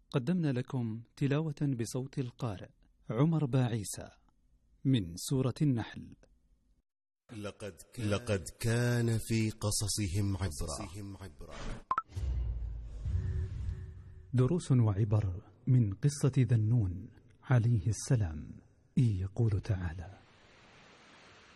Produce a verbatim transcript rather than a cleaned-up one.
قدمنا لكم تلاوة بصوت القارئ عمر باعيسى من سورة النحل. لقد كان, لقد كان في قصصهم عبرة. دروس وعبر من قصة ذا النون عليه السلام. يقول تعالى: